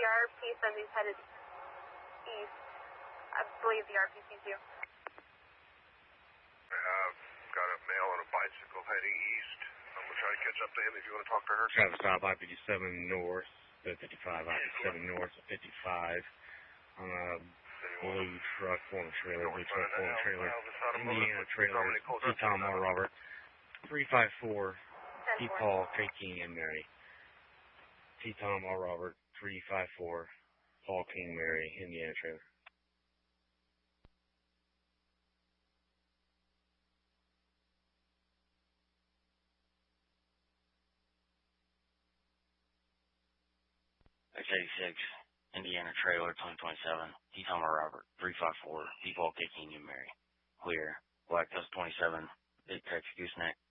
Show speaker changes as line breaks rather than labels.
The RP says he's headed east. I believe the RPC too.
Got a male on a bicycle heading east. I'm going to try to catch up to him if you want to talk to her.
Travis South, I-57 north, 55, I-57 north, 55. On a blue truck pulling a trailer, Indiana trailer, T-Tom R. Robert, 354, T-Paul, K. King, and Mary. T-Tom R. Robert, 354, Paul King, Mary, Indiana trailer.
X86, Indiana trailer, 2027, T-Tom R. Robert, 354, T-Paul, K. King, and Mary. Clear. Black Dust 27, Big Tex Gooseneck.